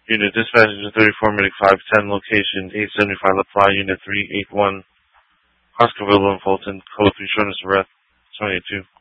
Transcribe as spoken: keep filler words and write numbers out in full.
Unit dispatch to thirty-four Medic five ten, location eight seventy-five LaPlace, Unit three eighty-one, Oscarville and Fulton, code three shortness of breath, twenty-two.